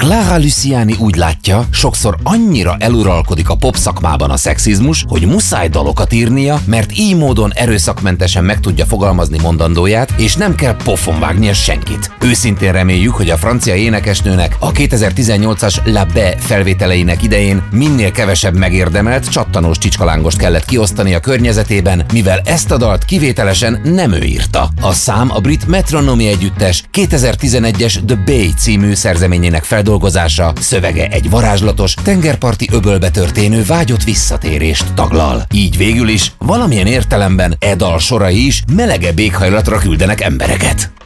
Clara Luciani úgy látja, sokszor annyira eluralkodik a pop szakmában a szexizmus, hogy muszáj dalokat írnia, mert így módon erőszakmentesen meg tudja fogalmazni mondandóját, és nem kell pofonvágnia senkit. Őszintén reméljük, hogy a francia énekesnőnek a 2018-as La Bé felvételeinek idején minél kevesebb megérdemelt, csattanós csicskalángost kellett kiosztani a környezetében, mivel ezt a dalt kivételesen nem ő írta. A szám a brit Metronomy együttes 2011-es The Bay című szerzeményének feldolgozása, szövege egy varázslatos, tengerparti öbölbe történő vágyott visszatérést taglal. Így végül is valamilyen értelemben e dal sorai is melegebb éghajlatra küldenek embereket.